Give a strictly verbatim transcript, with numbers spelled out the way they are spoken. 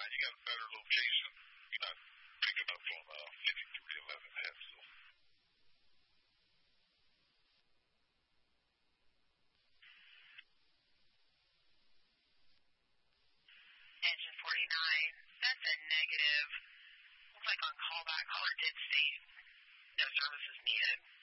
forty-nine, you got a better location. You're not picking up on uh, fifty-three eleven Hatfield. Engine forty-nine, that's a negative. Looks like on callback, caller did state no services needed.